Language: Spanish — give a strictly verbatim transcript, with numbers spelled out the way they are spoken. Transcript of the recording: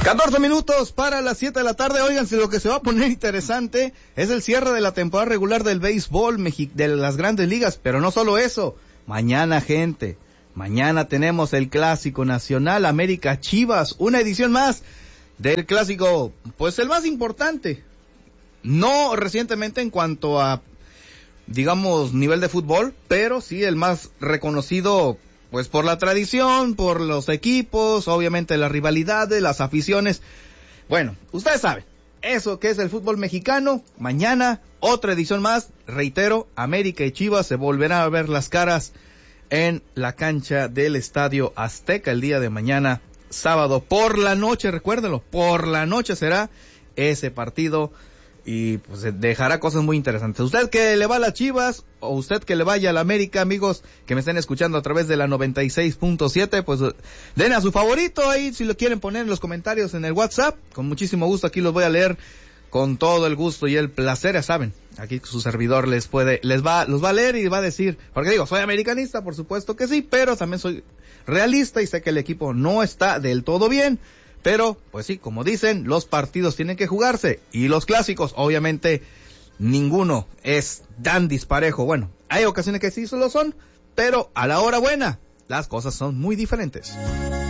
catorce minutos para las siete de la tarde. Oigan, si lo que se va a poner interesante es el cierre de la temporada regular del béisbol de las grandes ligas, pero no solo eso. Mañana, gente, mañana tenemos el Clásico Nacional América Chivas, una edición más del clásico, pues el más importante, no recientemente en cuanto a, digamos, nivel de fútbol, pero sí el más reconocido, pues por la tradición, por los equipos, obviamente las rivalidades, las aficiones. Bueno, ustedes saben, eso que es el fútbol mexicano. Mañana, otra edición más. Reitero, América y Chivas se volverán a ver las caras en la cancha del Estadio Azteca el día de mañana, sábado, por la noche, recuérdenlo, por la noche será ese partido. Y pues dejará cosas muy interesantes. Usted que le va a las Chivas, o usted que le vaya a la América, amigos que me estén escuchando a través de la noventa y seis punto siete, pues den a su favorito ahí, si lo quieren poner en los comentarios en el WhatsApp, con muchísimo gusto aquí los voy a leer con todo el gusto y el placer, ya saben, aquí su servidor les puede, les va, los va a leer y va a decir, porque digo, soy americanista, por supuesto que sí, pero también soy realista y sé que el equipo no está del todo bien. Pero, pues sí, como dicen, los partidos tienen que jugarse. Y los clásicos, obviamente, ninguno es tan disparejo. Bueno, hay ocasiones que sí lo son, pero a la hora buena, las cosas son muy diferentes.